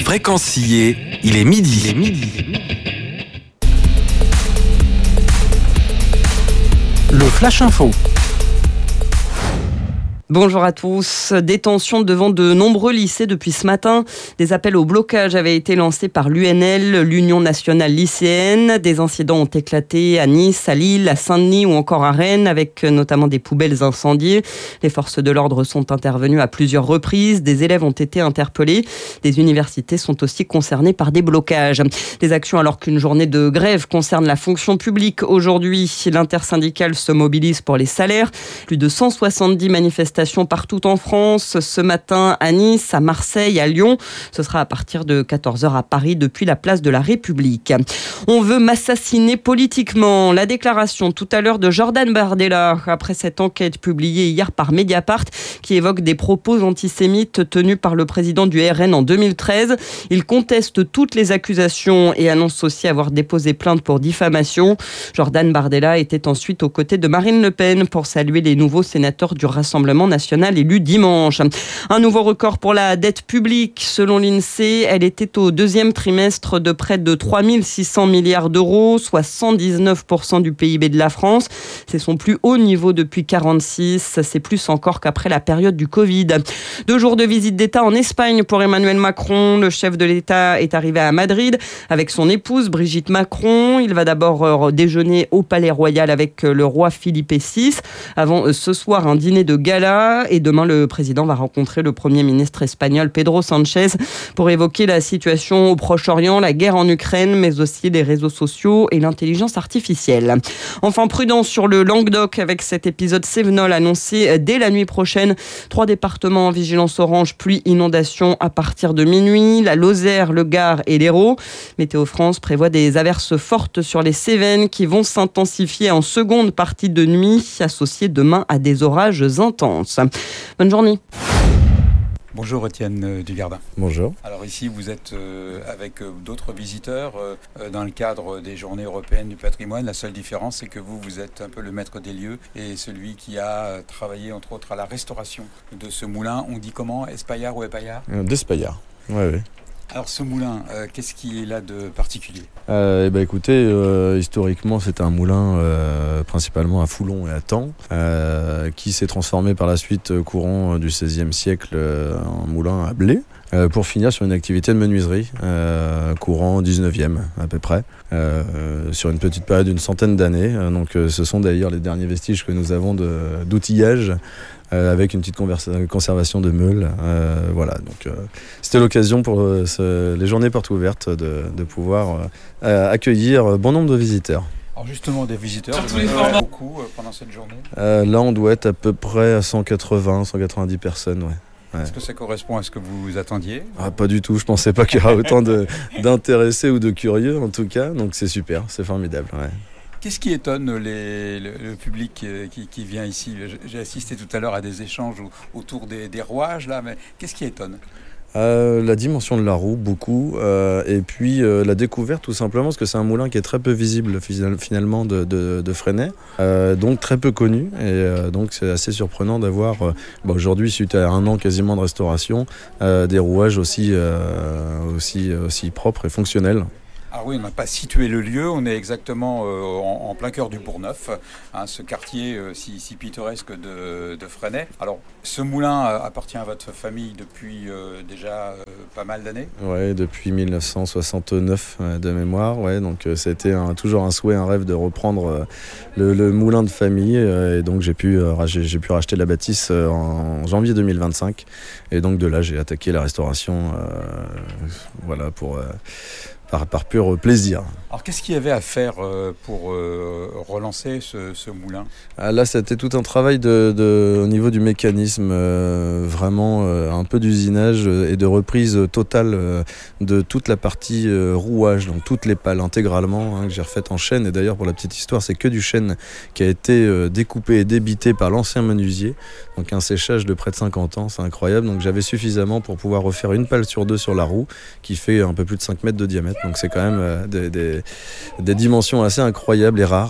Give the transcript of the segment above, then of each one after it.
Fréquencier, il est midi. Le Flash Info. Bonjour à tous. Détention devant de nombreux lycées depuis ce matin. Des appels au blocage avaient été lancés par l'UNL, l'Union nationale lycéenne. Des incidents ont éclaté à Nice, à Lille, à Saint-Denis ou encore à Rennes, avec notamment des poubelles incendiées. Les forces de l'ordre sont intervenues à plusieurs reprises. Des élèves ont été interpellés. Des universités sont aussi concernées par des blocages. Des actions alors qu'une journée de grève concerne la fonction publique. Aujourd'hui, l'intersyndicale se mobilise pour les salaires. Plus de 170 manifestations partout en France, ce matin à Nice, à Marseille, à Lyon. Ce sera à partir de 14h à Paris depuis la place de la République. On veut m'assassiner politiquement. La déclaration tout à l'heure de Jordan Bardella après cette enquête publiée hier par Mediapart qui évoque des propos antisémites tenus par le président du RN en 2013. Il conteste toutes les accusations et annonce aussi avoir déposé plainte pour diffamation. Jordan Bardella était ensuite aux côtés de Marine Le Pen pour saluer les nouveaux sénateurs du Rassemblement national élu dimanche. Un nouveau record pour la dette publique. Selon l'INSEE, elle était au deuxième trimestre de près de 3 600 milliards d'euros, soit 119% du PIB de la France. C'est son plus haut niveau depuis 1946. C'est plus encore qu'après la période du Covid. 2 jours de visite d'État en Espagne pour Emmanuel Macron. Le chef de l'État est arrivé à Madrid avec son épouse Brigitte Macron. Il va d'abord déjeuner au Palais Royal avec le roi Philippe VI. Avant ce soir, un dîner de gala. Et demain, le président va rencontrer le Premier ministre espagnol Pedro Sánchez pour évoquer la situation au Proche-Orient, la guerre en Ukraine, mais aussi les réseaux sociaux et l'intelligence artificielle. Enfin, prudence sur le Languedoc avec cet épisode Cévenol annoncé dès la nuit prochaine. 3 départements en vigilance orange, pluie, inondation à partir de minuit. La Lozère, le Gard et l'Hérault. Météo France prévoit des averses fortes sur les Cévennes qui vont s'intensifier en seconde partie de nuit, associées demain à des orages intenses. Bonne journée. Bonjour Étienne Dugardin. Bonjour. Alors ici vous êtes avec d'autres visiteurs dans le cadre des Journées européennes du patrimoine. La seule différence c'est que vous êtes un peu le maître des lieux et celui qui a travaillé entre autres à la restauration de ce moulin. On dit comment? Espaillard ou Épaillard? D'Espaillard, oui. Alors ce moulin, qu'est-ce qui est là de particulier? Écoutez, historiquement c'était un moulin principalement à Foulon et à Thaon, qui s'est transformé par la suite courant du XVIe siècle en moulin à blé, pour finir sur une activité de menuiserie courant 19e à peu près, sur une petite période d'une centaine d'années. Donc ce sont d'ailleurs les derniers vestiges que nous avons d'outillage, avec une petite conservation de meules. Voilà, donc c'était l'occasion pour les journées portes ouvertes de pouvoir accueillir bon nombre de visiteurs. Alors justement des visiteurs, beaucoup pendant cette journée? Là on doit être à peu près à 180-190 personnes, ouais. Ouais. Est-ce que ça correspond à ce que vous attendiez? Pas du tout, je pensais pas qu'il y aura autant d'intéressés ou de curieux en tout cas, donc c'est super, c'est formidable. Ouais. Qu'est-ce qui étonne le public qui vient ici? J'ai assisté tout à l'heure à des échanges autour des rouages, là, mais qu'est-ce qui étonne? La dimension de la roue, beaucoup, et puis la découverte tout simplement, parce que c'est un moulin qui est très peu visible finalement de Fresnay, donc très peu connu, et donc c'est assez surprenant d'avoir aujourd'hui, suite à 1 an quasiment de restauration, des rouages aussi propres et fonctionnels. Ah oui, on n'a pas situé le lieu, on est exactement en plein cœur du Bourgneuf, ce quartier si pittoresque de Fresnay. Alors, ce moulin appartient à votre famille depuis déjà pas mal d'années? Oui, depuis 1969 de mémoire, ouais, donc c'était toujours un souhait, un rêve de reprendre le moulin de famille, et donc j'ai pu racheter la bâtisse en janvier 2025, et donc de là j'ai attaqué la restauration, voilà, par pur plaisir. Alors qu'est-ce qu'il y avait à faire pour relancer ce moulin? Là c'était tout un travail au niveau du mécanisme, vraiment un peu d'usinage et de reprise totale de toute la partie rouage, donc toutes les pales intégralement, que j'ai refaites en chêne. Et d'ailleurs pour la petite histoire, c'est que du chêne qui a été découpé et débité par l'ancien menuisier, donc un séchage de près de 50 ans, c'est incroyable. Donc j'avais suffisamment pour pouvoir refaire une pale sur 2 sur la roue qui fait un peu plus de 5 mètres de diamètre, donc c'est quand même des dimensions assez incroyables et rares.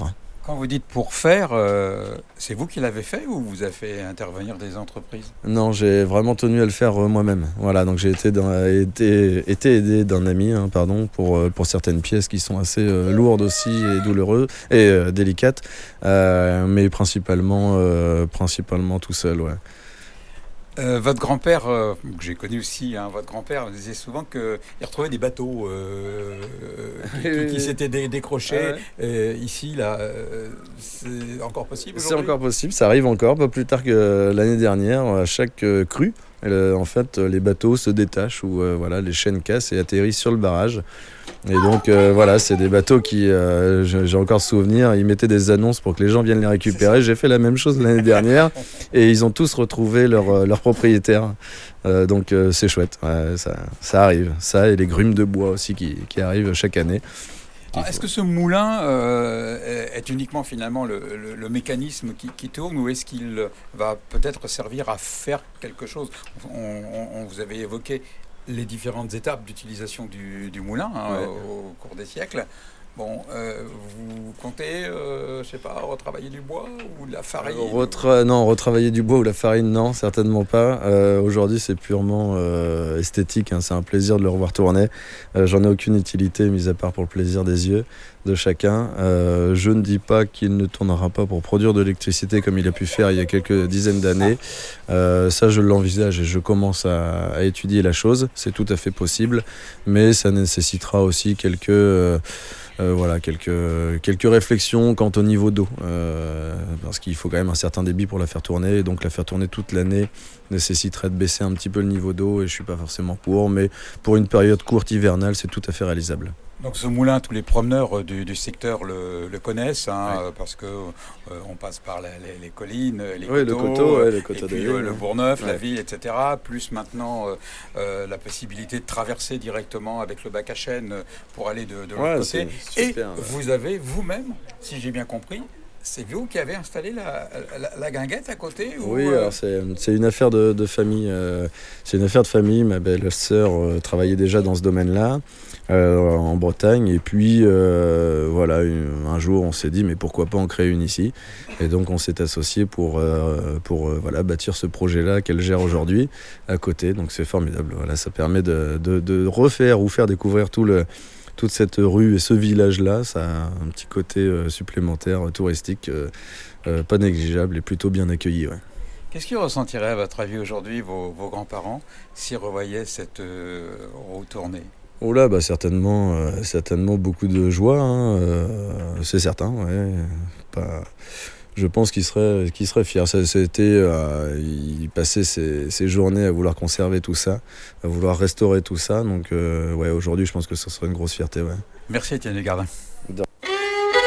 Quand vous dites pour faire, c'est vous qui l'avez fait ou vous avez fait intervenir des entreprises? Non, j'ai vraiment tenu à le faire moi-même. Voilà, donc j'ai été aidé d'un ami, pour certaines pièces qui sont assez lourdes aussi et douloureuses et délicates, mais principalement tout seul, ouais. Votre grand-père, que j'ai connu aussi, votre grand-père disait souvent qu'il retrouvait des bateaux qui s'étaient décrochés. Ici, là, c'est encore possible aujourd'hui? C'est encore possible, ça arrive encore, pas plus tard que l'année dernière, à chaque crue. En fait, les bateaux se détachent ou les chaînes cassent et atterrissent sur le barrage. Et donc c'est des bateaux qui, j'ai encore souvenir, ils mettaient des annonces pour que les gens viennent les récupérer. J'ai fait la même chose l'année dernière et ils ont tous retrouvé leur propriétaire. Donc c'est chouette, ça arrive. Ça et les grumes de bois aussi qui arrivent chaque année. Alors, est-ce que ce moulin est uniquement finalement le mécanisme qui tourne ou est-ce qu'il va peut-être servir à faire quelque chose? On vous avez évoqué les différentes étapes d'utilisation du moulin au cours des siècles. Bon, vous comptez, retravailler du bois ou de la farine? Non, retravailler du bois ou la farine, non, certainement pas. Aujourd'hui, c'est purement esthétique, c'est un plaisir de le revoir tourner. J'en ai aucune utilité, mis à part pour le plaisir des yeux de chacun. Je ne dis pas qu'il ne tournera pas pour produire de l'électricité comme il a pu faire il y a quelques dizaines d'années. Ça, je l'envisage et je commence à étudier la chose. C'est tout à fait possible, mais ça nécessitera aussi quelques réflexions quant au niveau d'eau, parce qu'il faut quand même un certain débit pour la faire tourner, et donc la faire tourner toute l'année nécessiterait de baisser un petit peu le niveau d'eau, et je suis pas forcément pour, mais pour une période courte hivernale, c'est tout à fait réalisable. Donc ce moulin, tous les promeneurs du secteur le connaissent, parce que on passe par les collines, les coteaux, le coteau et puis le Bourgneuf, la ville, etc. Plus maintenant la possibilité de traverser directement avec le bac à chêne pour aller de l'autre côté. Super, vous avez vous-même, si j'ai bien compris, c'est vous qui avez installé la guinguette à côté Oui, alors c'est une affaire de famille. C'est une affaire de famille. Ma belle-sœur travaillait déjà dans ce domaine-là, en Bretagne. Et puis, un jour, on s'est dit, mais pourquoi pas en créer une ici? Et donc, on s'est associé pour bâtir ce projet-là qu'elle gère aujourd'hui à côté. Donc, c'est formidable. Voilà, ça permet de refaire ou faire découvrir toute cette rue et ce village-là. Ça a un petit côté supplémentaire, touristique, pas négligeable et plutôt bien accueilli. Ouais. Qu'est-ce qu'ils ressentiraient, à votre avis, aujourd'hui, vos grands-parents, s'ils revoyaient cette roue tournée? Oh là, certainement beaucoup de joie, c'est certain. Ouais. Je pense qu'il serait fier. Il passait ses journées à vouloir conserver tout ça, à vouloir restaurer tout ça. Donc aujourd'hui, je pense que ce serait une grosse fierté. Ouais. Merci Étienne Desgardins.